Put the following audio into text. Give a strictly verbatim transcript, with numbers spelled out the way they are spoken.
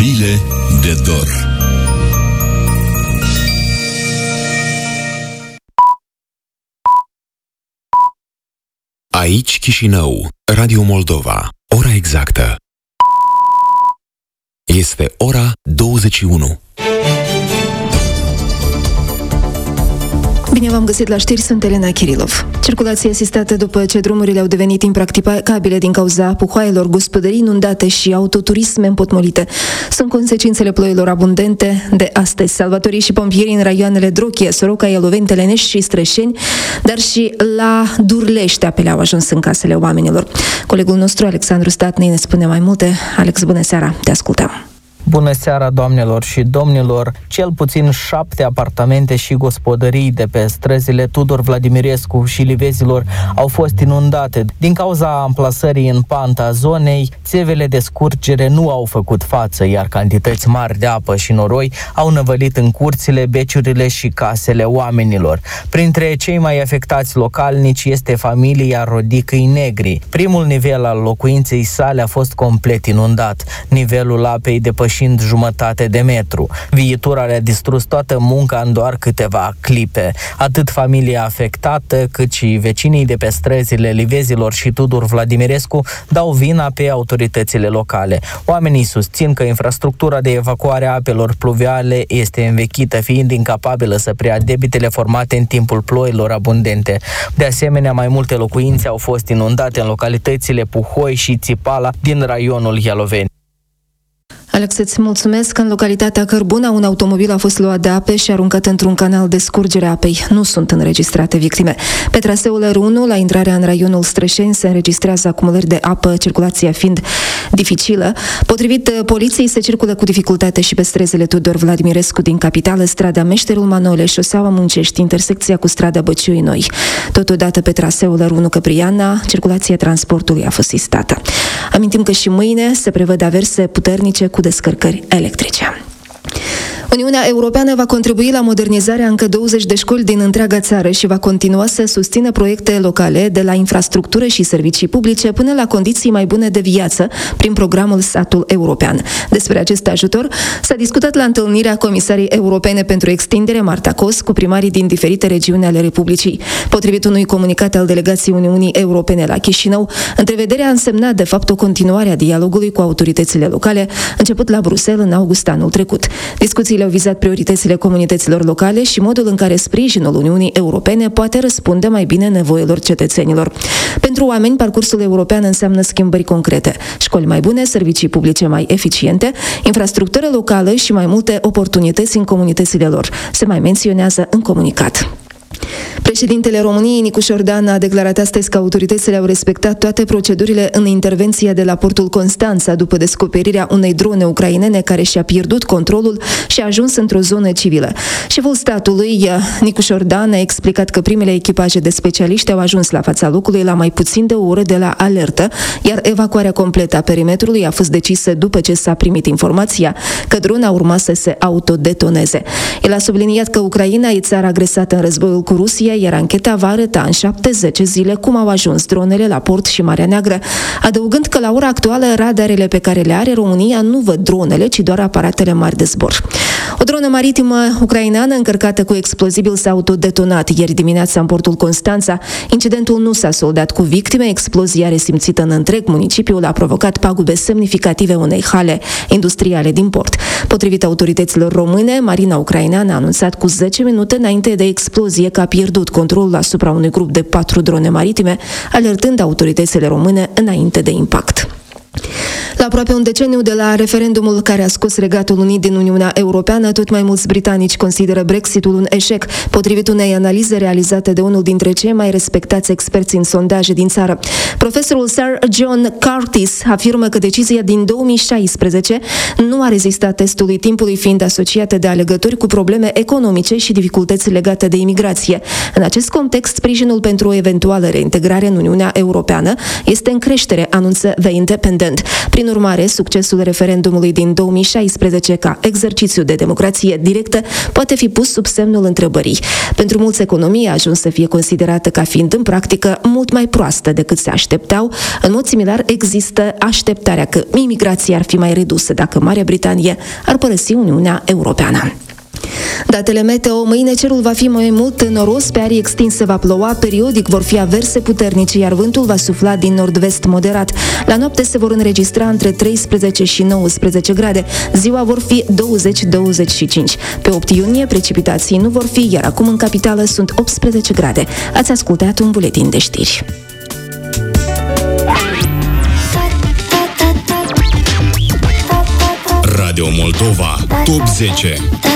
File de dor. Aici Chișinău, Radio Moldova. Ora exactă este ora douăzeci și unu. Bine v-am găsit la știri, sunt Elena Kirilov. Circulație asistată după ce drumurile au devenit impracticabile din cauza puhoaielor, gospodării inundate și autoturisme împotmolite. Sunt consecințele ploilor abundente de astăzi. Salvatorii și pompierii în raioanele Drochia, Soroca, Ialoveni, Telenești și Strășeni, dar și la Durlești apele au ajuns în casele oamenilor. Colegul nostru, Alexandru Statnei, ne spune mai multe. Alex, bună seara, te ascultăm. Bună seara, doamnelor și domnilor! Cel puțin șapte apartamente și gospodării de pe străzile Tudor Vladimirescu și Livezilor au fost inundate. Din cauza amplasării în panta zonei, țevele de scurgere nu au făcut față, iar cantități mari de apă și noroi au năvălit în curțile, beciurile și casele oamenilor. Printre cei mai afectați localnici este familia Rodicăi Negri. Primul nivel al locuinței sale a fost complet inundat. Nivelul apei depășește jumătate de metru. Viitura le-a distrus toată munca în doar câteva clipe. Atât familia afectată, cât și vecinii de pe străzile Livezilor și Tudor Vladimirescu dau vina pe autoritățile locale. Oamenii susțin că infrastructura de evacuare a apelor pluviale este învechită, fiind incapabilă să preia debitele formate în timpul ploilor abundente. De asemenea, mai multe locuințe au fost inundate în localitățile Puhoi și Țipala din raionul Ialoveni. Alex, îți mulțumesc. În localitatea Cărbuna, un automobil a fost luat de ape și aruncat într-un canal de scurgere a apei. Nu sunt înregistrate victime. Pe traseul R unu, la intrarea în raionul Strășeni, se înregistrează acumulări de apă, circulația fiind dificilă. Potrivit poliției, se circulă cu dificultate și pe străzile Tudor Vladimirescu din capitală, strada Meșterul Manole, șoseaua Muncești, intersecția cu strada Băciui Noi. Totodată pe traseul R unu Căpriana, circulația transportului a fost sistată. Amintim că și mâine se prevăd averse puternice cu descărcări electrice. Uniunea Europeană va contribui la modernizarea încă douăzeci de școli din întreaga țară și va continua să susțină proiecte locale, de la infrastructură și servicii publice până la condiții mai bune de viață prin programul Satul European. Despre acest ajutor s-a discutat la întâlnirea Comisarii Europene pentru Extindere, Marta Kos, cu primarii din diferite regiuni ale Republicii. Potrivit unui comunicat al delegației Uniunii Europene la Chișinău, întrevederea a însemnat de fapt o continuare a dialogului cu autoritățile locale, început la Bruxelles în august anul trecut. Discuțiile au vizat prioritățile comunităților locale și modul în care sprijinul Uniunii Europene poate răspunde mai bine nevoilor cetățenilor. Pentru oameni, parcursul european înseamnă schimbări concrete, școli mai bune, servicii publice mai eficiente, infrastructură locală și mai multe oportunități în comunitățile lor, se mai menționează în comunicat. Președintele României, Nicușor Dan, a declarat astăzi că autoritățile au respectat toate procedurile în intervenția de la portul Constanța după descoperirea unei drone ucrainene care și-a pierdut controlul și a ajuns într-o zonă civilă. Șeful statului, Nicușor Dan, a explicat că primele echipaje de specialiști au ajuns la fața locului la mai puțin de o oră de la alertă, iar evacuarea completă a perimetrului a fost decisă după ce s-a primit informația că drona urma să se autodetoneze. El a subliniat că Ucraina e țara agresată în războiul cu Rusia, iar ancheta va arăta în șapte zece zile cum au ajuns dronele la port și Marea Neagră, adăugând că la ora actuală radarele pe care le are România nu văd dronele, ci doar aparatele mari de zbor. O dronă maritimă ucraineană încărcată cu explozibil s-a autodetonat ieri dimineața în portul Constanța. Incidentul nu s-a soldat cu victime, explozia resimțită în întreg municipiul a provocat pagube semnificative unei hale industriale din port. Potrivit autorităților române, marina ucraineană a anunțat cu zece minute înainte de explozie că a pierdut controlul asupra unui grup de patru drone maritime, alertând autoritățile române înainte de impact. La aproape un deceniu de la referendumul care a scos Regatul Unit din Uniunea Europeană, tot mai mulți britanici consideră Brexitul un eșec, potrivit unei analize realizate de unul dintre cei mai respectați experți în sondaje din țară. Profesorul Sir John Curtis afirmă că decizia din două mii șaisprezece nu a rezistat testului timpului, fiind asociată de alegători cu probleme economice și dificultăți legate de imigrație. În acest context, sprijinul pentru o eventuală reintegrare în Uniunea Europeană este în creștere, anunță The Independent. precedent. Prin urmare, succesul referendumului din două mii șaisprezece ca exercițiu de democrație directă poate fi pus sub semnul întrebării. Pentru mulți, economia a ajuns să fie considerată ca fiind în practică mult mai proastă decât se așteptau. În mod similar, există așteptarea că imigrația ar fi mai redusă dacă Marea Britanie ar părăsi Uniunea Europeană. Datele meteo: mâine cerul va fi mai mult noros, pe arii extinse va ploua, periodic vor fi averse puternice, iar vântul va sufla din nord-vest moderat. La noapte se vor înregistra între treisprezece și nouăsprezece grade, ziua vor fi douăzeci douăzeci și cinci. Pe opt iunie precipitații nu vor fi, iar acum în capitală sunt optsprezece grade. Ați ascultat un buletin de știri. Radio Moldova Top zece.